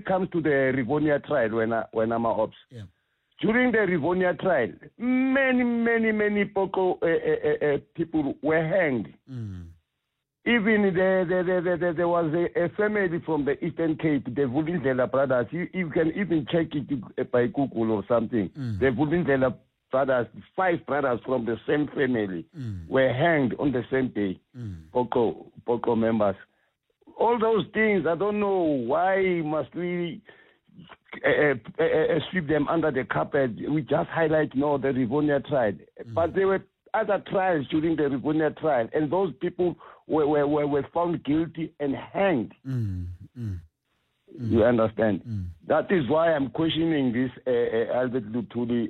it comes to the Rivonia trial, when I'm ops, during the Rivonia trial, many Poko people were hanged. Even there was a family from the Eastern Cape, the Vulindlela brothers. You can even check it by Google or something. The Vulindlela brothers, 5 brothers from the same family, were hanged on the same day. Poko members. All those things, I don't know why must we sweep them under the carpet. We just highlight the Rivonia trial. But there were other trials during the Rivonia trial, and those people were found guilty and hanged. You understand? That is why I'm questioning this Albert Luthuli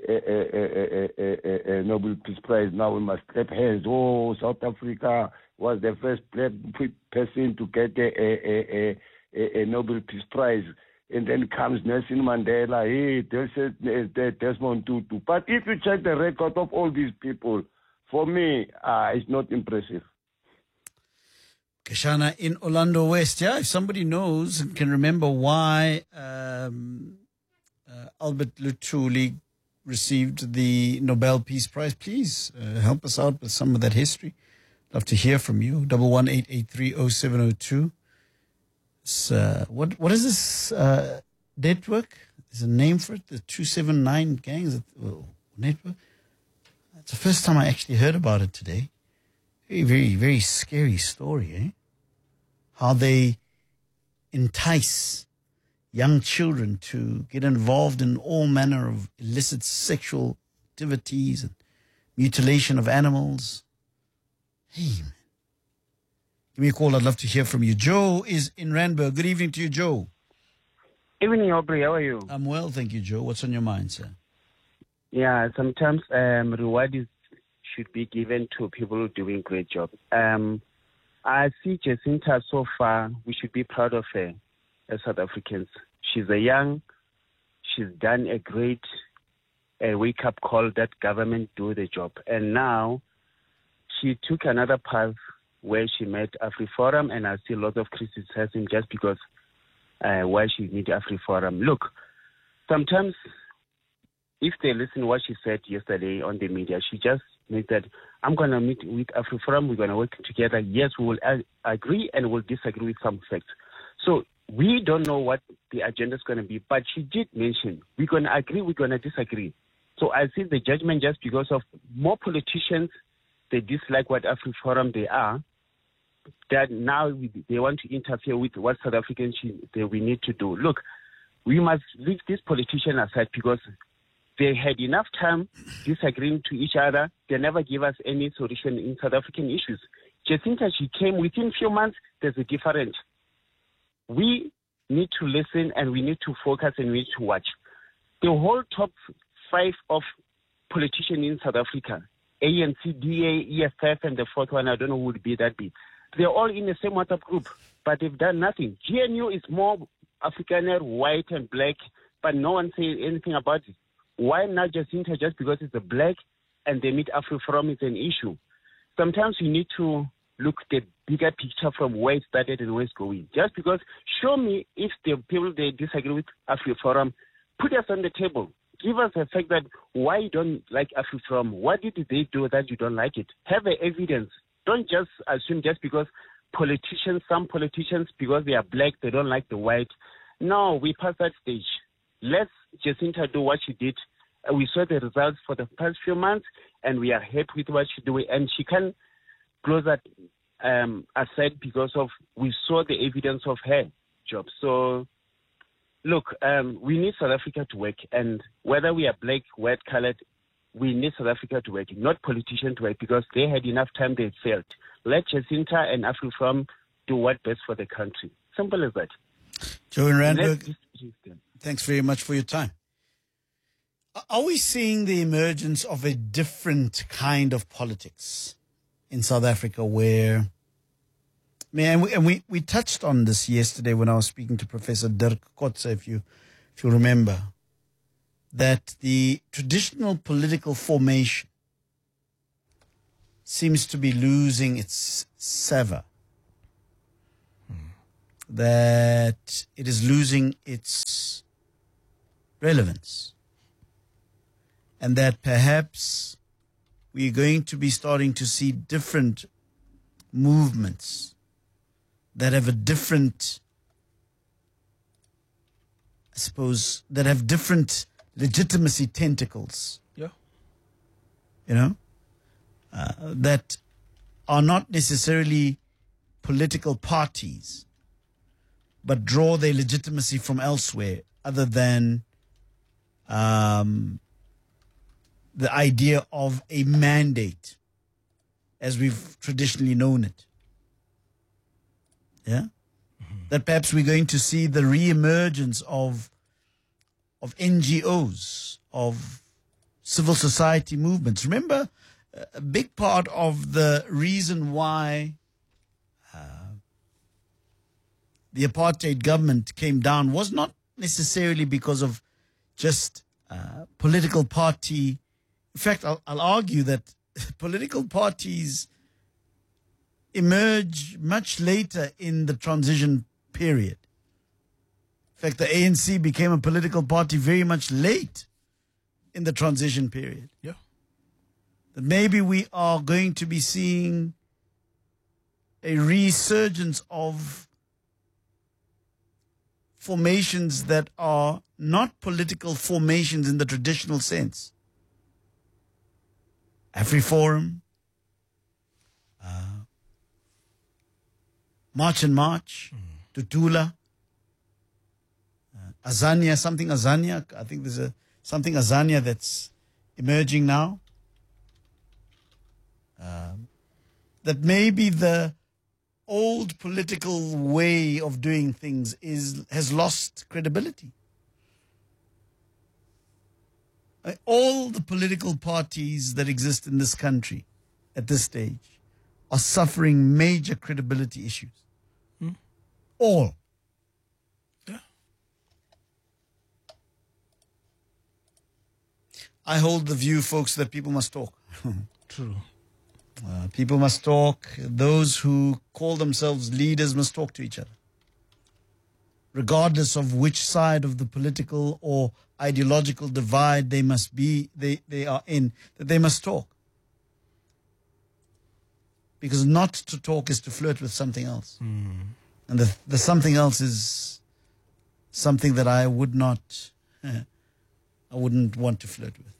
Nobel Peace Prize. Now we must clap hands. Oh, South Africa was the first person to get a Nobel Peace Prize. And then comes Nelson Mandela, Desmond Tutu. But if you check the record of all these people, for me, it's not impressive. Kashana in Orlando West, if somebody knows and can remember why Albert Luthuli received the Nobel Peace Prize, please help us out with some of that history. Love to hear from you. 118830702. What is this network? There's a name for it, the 279 gangs network. It's the first time I actually heard about it today. Very, very scary story, eh? How they entice young children to get involved in all manner of illicit sexual activities and mutilation of animals. Hey, man. Give me a call. I'd love to hear from you. Joe is in Randburg. Good evening to you, Joe. Evening, Aubrey. How are you? I'm well, thank you, Joe. What's on your mind, sir? Yeah, sometimes reward should be given to people who are doing great job. I see Jacinta so far. We should be proud of her as South Africans. She's she's done a great wake-up call that government do the job. And now she took another path where she met AfriForum, and I see a lot of criticism just because why she need AfriForum. Look, sometimes if they listen to what she said yesterday on the media, she just made that, I'm going to meet with AfriForum, we're going to work together. Yes, we will agree and we'll disagree with some facts. So we don't know what the agenda is going to be, but she did mention we're going to agree, we're going to disagree. So I see the judgment just because of more politicians, they dislike what AfriForum they are, that now they want to interfere with what South Africans we need to do. Look, we must leave this politician aside because they had enough time disagreeing to each other. They never give us any solution in South African issues. Jacinta, she came within a few months, there's a difference. We need to listen and we need to focus and we need to watch. The whole top 5 of politicians in South Africa, ANC, DA, EFF, and the 4th one, I don't know who would be that big. They're all in the same WhatsApp group, but they've done nothing. GNU is more Afrikaner, white and black, but no one says anything about it. Why not Jacinta just because it's a black and they meet AfriForum is an issue? Sometimes you need to look at the bigger picture from where it started and where it's going. Just because, show me if the people they disagree with AfriForum, put us on the table. Give us the fact that why you don't like AfriForum. What did they do that you don't like it? Have the evidence. Don't just assume just because some politicians, because they are black, they don't like the white. No, we passed that stage. Let's Jacinta do what she did. We saw the results for the past few months, and we are happy with what she's doing. And she can close that aside because of we saw the evidence of her job. So, look, we need South Africa to work, and whether we are black, white, colored, we need South Africa to work, not politicians to work, because they had enough time, they failed. Let Jacinta and AfriForum do what best for the country. Simple as that. Joe in Randburg, thanks very much for your time. Are we seeing the emergence of a different kind of politics in South Africa where, and we touched on this yesterday when I was speaking to Professor Dirk Kotze, if you remember, that the traditional political formation seems to be losing its savor. that it is losing its relevance, and that perhaps we're going to be starting to see different movements that have a different, I suppose, that have different legitimacy tentacles. Yeah. You know, that are not necessarily political parties, but draw their legitimacy from elsewhere other than the idea of a mandate as we've traditionally known it. Yeah? That perhaps we're going to see the re-emergence of NGOs, of civil society movements. Remember, a big part of the reason why the apartheid government came down was not necessarily because of just political party. In fact, I'll argue that political parties emerge much later in the transition period. In fact, the ANC became a political party very much late in the transition period. Yeah. That maybe we are going to be seeing a resurgence of formations that are not political formations in the traditional sense. AfriForum, March and March, Tutula, Azania, something Azania. I think there's something Azania that's emerging now. That maybe the old political way of doing things has lost credibility. All the political parties that exist in this country at this stage are suffering major credibility issues. All. Yeah. I hold the view, folks, that people must talk. True. People must talk. Those who call themselves leaders must talk to each other, regardless of which side of the political or ideological divide they are in, that they must talk. Because not to talk is to flirt with something else. And the something else is something that I wouldn't want to flirt with.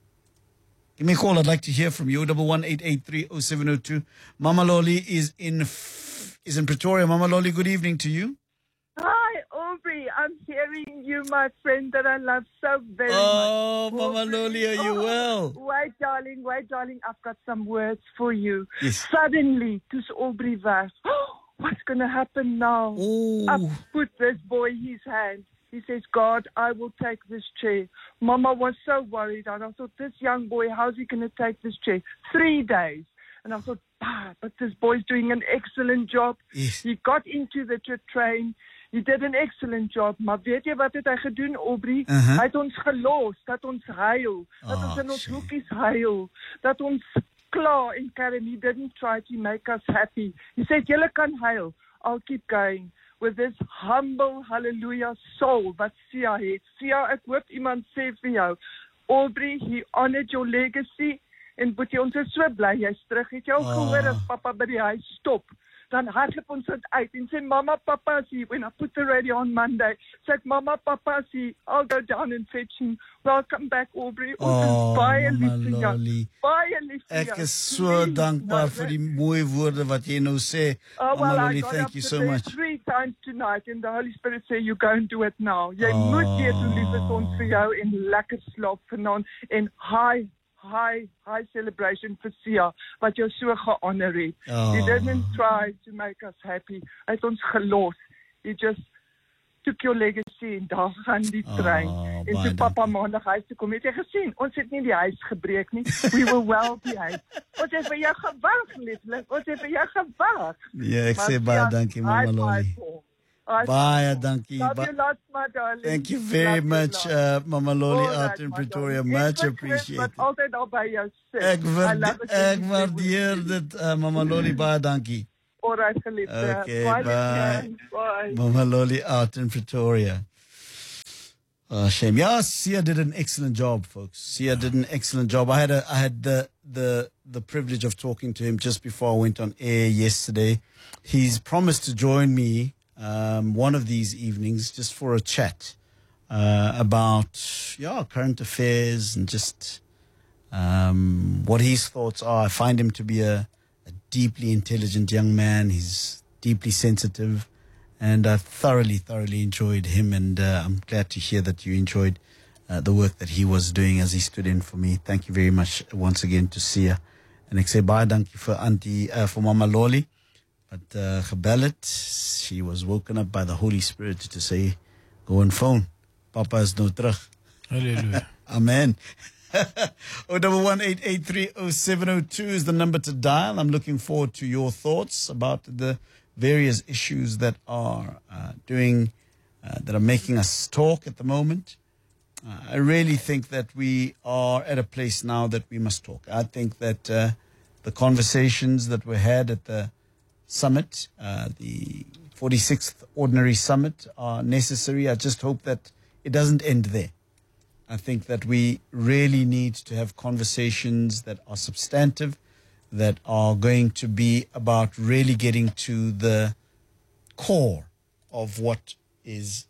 Give me a call. I'd like to hear from you. 011-883-0702. Mama Loli is in Pretoria. Mama Loli, good evening to you. Hi, Aubrey. I'm hearing you, my friend that I love so very much. Oh, Mama Loli, are you well? Wait, darling. I've got some words for you. Yes. Suddenly, to's Aubrey weg. What's going to happen now? Oh. I put this boy in his hand. He says, God, I will take this chair. Mama was so worried. And I thought, this young boy, how's he going to take this chair? 3 days. And I thought, but this boy's doing an excellent job. Yes. He got into the train. He did an excellent job. Maar weet jy wat het hy gedoen, Aubrey? Hy het ons gelos, dat ons huil. Dat ons in ons hoekies huil. Dat ons klaar en Karen, he didn't try to make us happy. He said, julle kan huil. I'll keep going. With this humble, hallelujah soul wat Sia het. Sia, ek hoop iemand sê vir jou, Aubrey, he honored your legacy, en Boetie, ons is so bly, jy's terug. Het jy al gehoor as papa by die huis stop? Dan hardloop ons dit uit en sê, Mama, Papa is here. When I put the radio on Monday, sê ek, Mama, Papa is here. I'll go down and fetch him. Welcome back, Aubrey. Ons is baie lief vir jou. Baie lief vir jou. Ek is so dankbaar vir die mooie woorde wat jy nou sê. Mama Loli, thank you so much. 3 times tonight and the Holy Spirit say, you go and do it now. Jy moet weet hoe lief is ons vir jou en lekker slaap vanaand en high celebration for Sia, wat jou so gehonour het. He didn't try to make us happy. Hy het ons gelos. He just took your legacy en daar gaan die trein. En toe papa maandag huis toe kom, het jy gesien, ons het nie die huis gebreek nie. We were well behaved. Ons het vir jou gewag, lieflik. Ons het vir jou gewag. Ja, ek sê baie dankie, Mama Loli. Baie dankie. Love you lots, my darling. Thank you very much, Mama Loli out in Pretoria. Much appreciated. Altyd al by jou sit. Ek waardeer dit, Mama Loli, baie dankie. Alright, geliefde. Okay, Bye. bye. Bye. Mama Lolly out in Pretoria. Oh, shame. Yeah, Sia did an excellent job, folks. Sia did an excellent job. I had the privilege of talking to him just before I went on air yesterday. He's promised to join me one of these evenings just for a chat about current affairs and just what his thoughts are. I find him to be a deeply intelligent young man. He's deeply sensitive. And I thoroughly enjoyed him, and I'm glad to hear that you enjoyed the work that he was doing as he stood in for me. Thank you very much once again to Sia. En ek sê baie dankie vir Mama Lolly. But gebel het, she was woken up by the Holy Spirit to say, go and phone. Papa is nou terug. Hallelujah. Amen. 011-883-0702 is the number to dial. I'm looking forward to your thoughts about the various issues that are that are making us talk at the moment. I really think that we are at a place now that we must talk. I think that the conversations that were had at the summit, the 46th Ordinary Summit, are necessary. I just hope that it doesn't end there. I think that we really need to have conversations that are substantive, that are going to be about really getting to the core of what is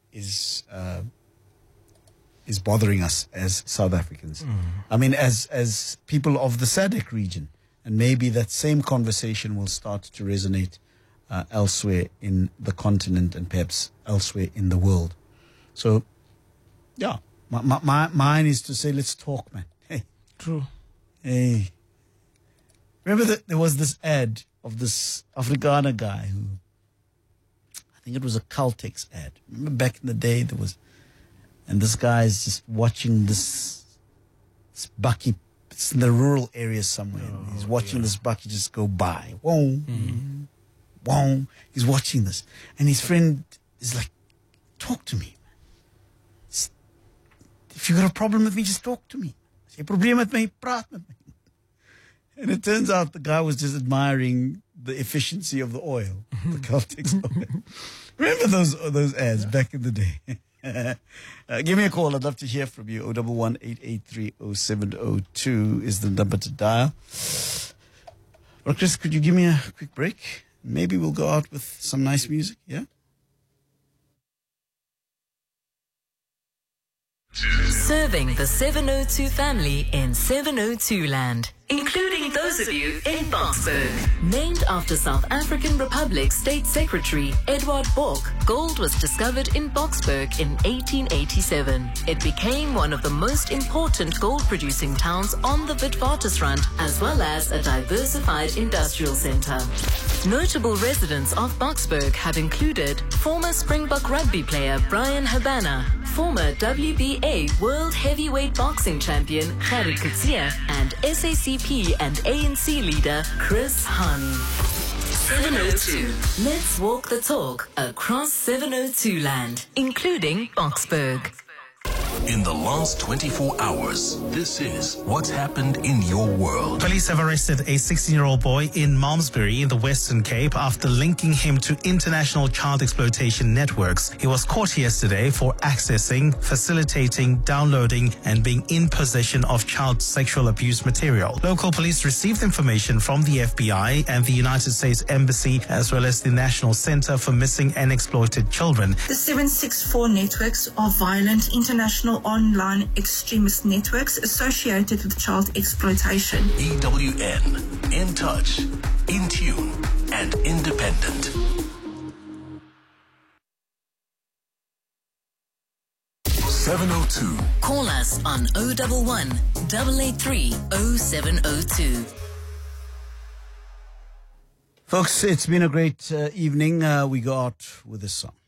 bothering us as South Africans. I mean, as people of the SADC region, and maybe that same conversation will start to resonate elsewhere in the continent and perhaps elsewhere in the world. So, yeah, mine is to say, let's talk, man. Hey, True. hey. Remember that there was this ad of this Afrikaner guy who, I think it was a Caltex ad. Remember back in the day there was, and this guy is just watching this bakkie. It's in the rural areas somewhere. He's watching this bakkie just go by. Whoa, whoa. He's watching this, and his friend is like, "Talk to me. If you got a problem with me, just talk to me. As jy 'n probleem met my, praat met my." And it turns out the guy was just admiring the efficiency of the oil, the Caltex oil. Remember those ads back in the day? Give me a call. I'd love to hear from you. 011-883-0702 is the number to dial. Well, Chris, could you give me a quick break? Maybe we'll go out with some nice music, yeah? Serving the 702 family in 702 land, including those of you in Boksburg. Named after South African Republic State Secretary Edward Bork, gold was discovered in Boksburg in 1887. It became one of the most important gold-producing towns on the Witwatersrand, as well as a diversified industrial center. Notable residents of Boksburg have included former Springbok rugby player Brian Habana, former WBA World Heavyweight Boxing Champion Gerrie Coetzee, and SACP and ANC leader Chris Hani. 702. Let's walk the talk across 702 land, including Boksburg. In the last 24 hours, this is what's happened in your world. Police have arrested a 16-year-old boy in Malmesbury in the Western Cape after linking him to international child exploitation networks. He was caught yesterday for accessing, facilitating, downloading, and being in possession of child sexual abuse material. Local police received information from the FBI and the United States Embassy, as well as the National Center for Missing and Exploited Children. The 764 networks are violent international online extremist networks associated with child exploitation. EWN, in touch, in tune, and independent. .702. Call us on 011 883 0702. Folks, it's been a great evening. We go out with this song.